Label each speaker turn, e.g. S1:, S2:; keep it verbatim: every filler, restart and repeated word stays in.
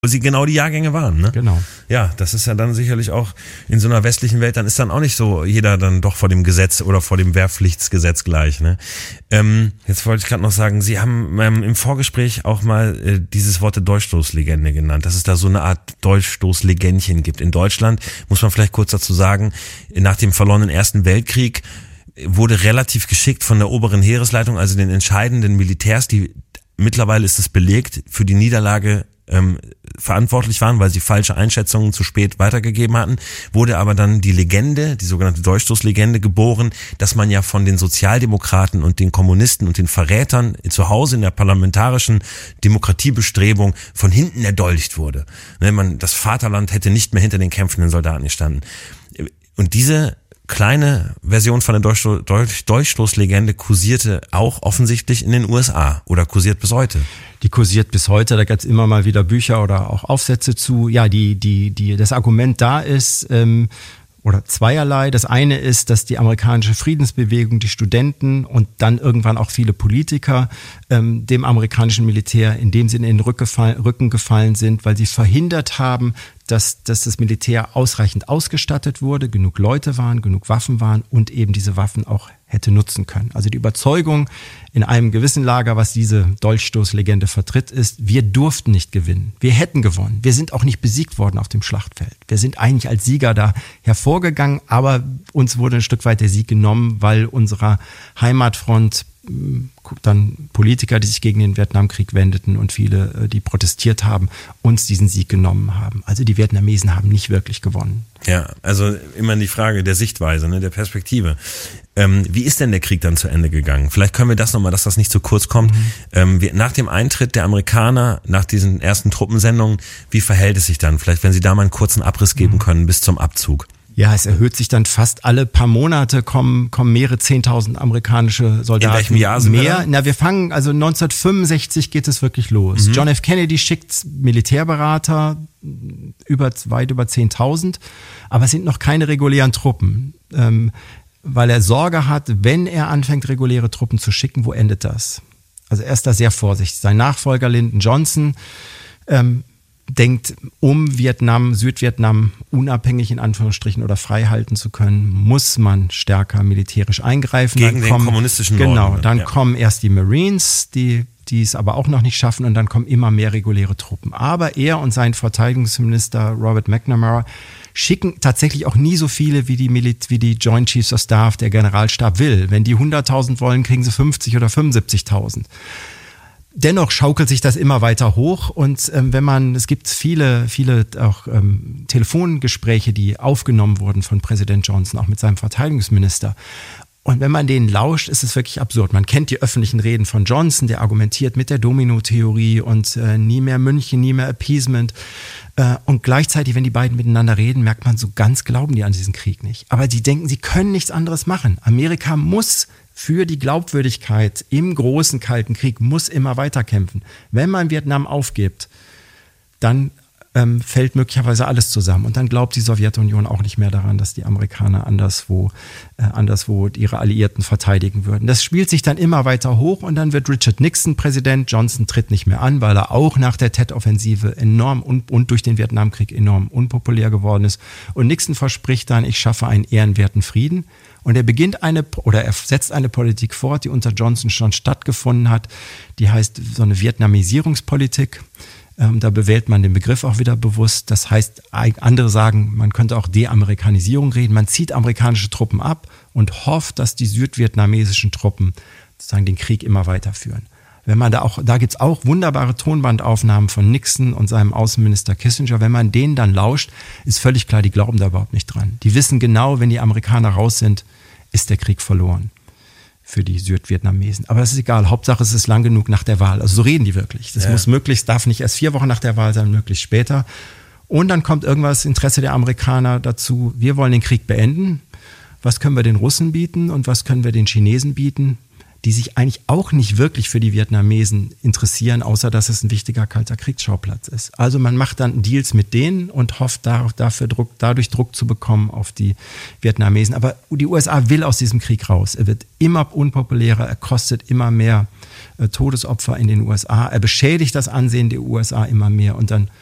S1: Wo sie genau die Jahrgänge waren, ne?
S2: Genau.
S1: Ja, das ist ja dann sicherlich auch in so einer westlichen Welt, dann ist dann auch nicht so jeder dann doch vor dem Gesetz oder vor dem Wehrpflichtsgesetz gleich, ne? Ähm, jetzt wollte ich gerade noch sagen, Sie haben ähm, im Vorgespräch auch mal äh, dieses Wort der Dolchstoßlegende genannt, dass es da so eine Art Dolchstoßlegendchen gibt. In Deutschland, muss man vielleicht kurz dazu sagen, nach dem verlorenen Ersten Weltkrieg wurde relativ geschickt von der oberen Heeresleitung, also den entscheidenden Militärs, die mittlerweile ist es belegt, für die Niederlage ähm, verantwortlich waren, weil sie falsche Einschätzungen zu spät weitergegeben hatten, wurde aber dann die Legende, die sogenannte Dolchstoßlegende geboren, dass man ja von den Sozialdemokraten und den Kommunisten und den Verrätern zu Hause in der parlamentarischen Demokratiebestrebung von hinten erdolcht wurde. Ne, man, das Vaterland hätte nicht mehr hinter den kämpfenden Soldaten gestanden. Und diese kleine Version von der Dolchsto- Dolch- Dolchstoßlegende kursierte auch offensichtlich in den U S A oder kursiert bis heute.
S2: Die kursiert bis heute, da gibt es immer mal wieder Bücher oder auch Aufsätze zu. Ja, die, die, die, das Argument da ist, ähm, oder zweierlei. Das eine ist, dass die amerikanische Friedensbewegung, die Studenten und dann irgendwann auch viele Politiker ähm, dem amerikanischen Militär in dem Sinne in den Rücken gefallen sind, weil sie verhindert haben, dass, dass das Militär ausreichend ausgestattet wurde, genug Leute waren, genug Waffen waren und eben diese Waffen auch hätte nutzen können. Also die Überzeugung in einem gewissen Lager, was diese Dolchstoßlegende vertritt, ist, wir durften nicht gewinnen. Wir hätten gewonnen. Wir sind auch nicht besiegt worden auf dem Schlachtfeld. Wir sind eigentlich als Sieger da hervorgegangen, aber uns wurde ein Stück weit der Sieg genommen, weil unserer Heimatfront dann Politiker, die sich gegen den Vietnamkrieg wendeten und viele, die protestiert haben, uns diesen Sieg genommen haben. Also die Vietnamesen haben nicht wirklich gewonnen.
S1: Ja, also immer die Frage der Sichtweise, ne, der Perspektive. Ähm, wie ist denn der Krieg dann zu Ende gegangen? Vielleicht können wir das nochmal, dass das nicht zu kurz kommt. Mhm. Ähm, wir, nach dem Eintritt der Amerikaner, nach diesen ersten Truppensendungen, wie verhält es sich dann? Vielleicht, wenn Sie da mal einen kurzen Abriss geben mhm. können bis zum Abzug.
S2: Ja, es erhöht sich dann fast alle paar Monate, kommen, kommen mehrere zehntausend amerikanische Soldaten.
S1: In welchem Jahr sind
S2: mehr.
S1: wir da?
S2: Na, wir fangen, also neunzehnhundertfünfundsechzig geht es wirklich los. Mhm. John F. Kennedy schickt Militärberater, über, weit über zehntausend, aber es sind noch keine regulären Truppen, ähm, weil er Sorge hat, wenn er anfängt, reguläre Truppen zu schicken, wo endet das? Also er ist da sehr vorsichtig. Sein Nachfolger Lyndon Johnson, ähm, denkt, um Vietnam, Südvietnam unabhängig in Anführungsstrichen oder frei halten zu können, muss man stärker militärisch eingreifen.
S1: Gegen
S2: dann kommen,
S1: den kommunistischen
S2: Norden. Genau,
S1: Norden,
S2: dann
S1: ja.
S2: kommen erst die Marines, die, die es aber auch noch nicht schaffen und dann kommen immer mehr reguläre Truppen. Aber er und sein Verteidigungsminister Robert McNamara schicken tatsächlich auch nie so viele wie die, Milit- wie die Joint Chiefs of Staff, der Generalstab will. Wenn die hunderttausend wollen, kriegen sie fünfzig oder fünfundsiebzigtausend. Dennoch schaukelt sich das immer weiter hoch und ähm, wenn man, es gibt viele, viele auch ähm, Telefongespräche, die aufgenommen wurden von Präsident Johnson, auch mit seinem Verteidigungsminister. Und wenn man denen lauscht, ist es wirklich absurd. Man kennt die öffentlichen Reden von Johnson, der argumentiert mit der Domino-Theorie und äh, nie mehr München, nie mehr Appeasement. Äh, und gleichzeitig, wenn die beiden miteinander reden, merkt man, so ganz glauben die an diesen Krieg nicht. Aber die denken, sie können nichts anderes machen. Amerika muss für die Glaubwürdigkeit im großen Kalten Krieg muss immer weiter kämpfen. Wenn man Vietnam aufgibt, dann ähm, fällt möglicherweise alles zusammen. Und dann glaubt die Sowjetunion auch nicht mehr daran, dass die Amerikaner anderswo, äh, anderswo ihre Alliierten verteidigen würden. Das spielt sich dann immer weiter hoch und dann wird Richard Nixon Präsident. Johnson tritt nicht mehr an, weil er auch nach der Tet-Offensive enorm un- und durch den Vietnamkrieg enorm unpopulär geworden ist. Und Nixon verspricht dann, ich schaffe einen ehrenwerten Frieden. Und er beginnt eine, oder er setzt eine Politik fort, die unter Johnson schon stattgefunden hat. Die heißt so eine Vietnamisierungspolitik. Ähm, da bewählt man den Begriff auch wieder bewusst. Das heißt, andere sagen, man könnte auch De-Amerikanisierung reden. Man zieht amerikanische Truppen ab und hofft, dass die südvietnamesischen Truppen sozusagen den Krieg immer weiterführen. Wenn man da auch, da gibt's auch wunderbare Tonbandaufnahmen von Nixon und seinem Außenminister Kissinger. Wenn man denen dann lauscht, ist völlig klar, die glauben da überhaupt nicht dran. Die wissen genau, wenn die Amerikaner raus sind, ist der Krieg verloren für die Südvietnamesen. Aber das ist egal. Hauptsache, es ist lang genug nach der Wahl. Also so reden die wirklich. Das ja. muss möglichst, darf nicht erst vier Wochen nach der Wahl sein, möglichst später. Und dann kommt irgendwas Interesse der Amerikaner dazu. Wir wollen den Krieg beenden. Was können wir den Russen bieten und was können wir den Chinesen bieten? Die sich eigentlich auch nicht wirklich für die Vietnamesen interessieren, außer dass es ein wichtiger kalter Kriegsschauplatz ist. Also man macht dann Deals mit denen und hofft dafür Druck, dadurch Druck zu bekommen auf die Vietnamesen. Aber die U S A will aus diesem Krieg raus. Er wird immer unpopulärer, er kostet immer mehr äh, Todesopfer in den U S A, er beschädigt das Ansehen der U S A immer mehr und dann